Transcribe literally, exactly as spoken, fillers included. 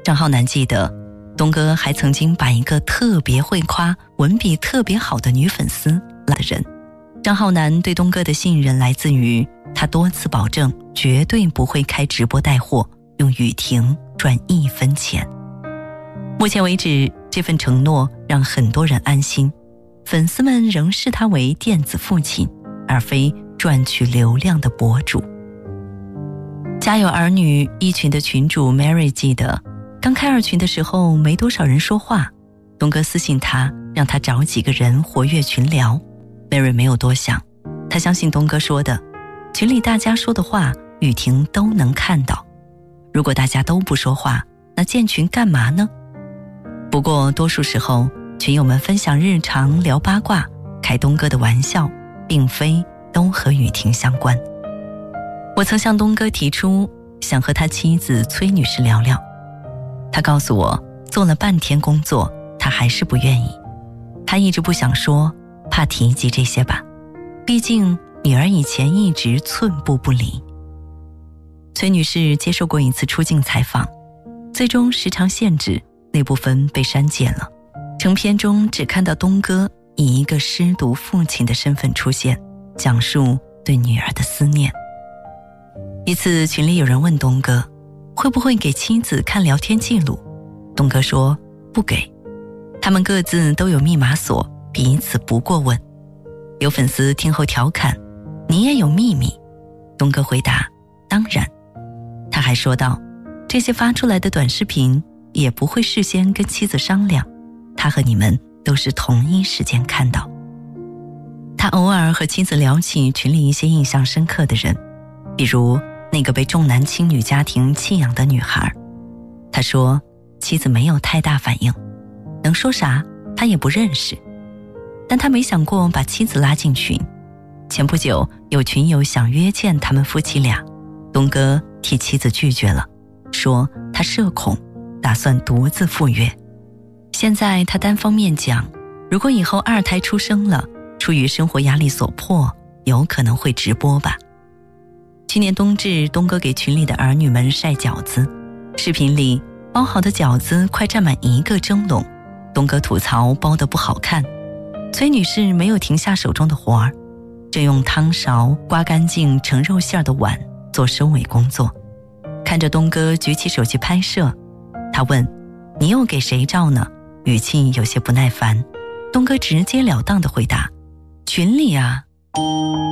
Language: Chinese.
张浩南记得，东哥还曾经把一个特别会夸、文笔特别好的女粉丝拉的人。张浩南对东哥的信任来自于他多次保证绝对不会开直播带货，用雨婷赚一分钱。目前为止，这份承诺让很多人安心，粉丝们仍视他为电子父亲，而非赚取流量的博主。家有儿女一群的群主 Mary 记得，刚开二群的时候没多少人说话，东哥私信他，让他找几个人活跃群聊。Mary 没有多想，他相信东哥说的，群里大家说的话雨婷都能看到，如果大家都不说话，那建群干嘛呢？不过多数时候，群友们分享日常聊八卦开东哥的玩笑，并非都和雨婷相关。我曾向东哥提出想和他妻子崔女士聊聊，他告诉我做了半天工作，他还是不愿意。他一直不想说，怕提及这些吧，毕竟女儿以前一直寸步不离。崔女士接受过一次出境采访，最终时长限制那部分被删减了，成片中只看到东哥以一个失独父亲的身份出现，讲述对女儿的思念。一次群里有人问东哥会不会给妻子看聊天记录，东哥说不给，他们各自都有密码锁，彼此不过问。有粉丝听后调侃，你也有秘密？东哥回答当然。他还说道，这些发出来的短视频也不会事先跟妻子商量，他和你们都是同一时间看到。他偶尔和妻子聊起群里一些印象深刻的人，比如那个被重男轻女家庭弃养的女孩，他说妻子没有太大反应，能说啥他也不认识，但他没想过把妻子拉进群。前不久有群友想约见他们夫妻俩，东哥替妻子拒绝了，说他社恐，打算独自赴约。现在他单方面讲，如果以后二胎出生了，出于生活压力所迫，有可能会直播吧。去年冬至，东哥给群里的儿女们晒饺子，视频里包好的饺子快占满一个蒸笼，东哥吐槽包得不好看，崔女士没有停下手中的活儿，正用汤勺刮干净盛肉馅的碗做收尾工作。看着东哥举起手机拍摄，他问你又给谁照呢？语气有些不耐烦。东哥直截了当地回答群里啊。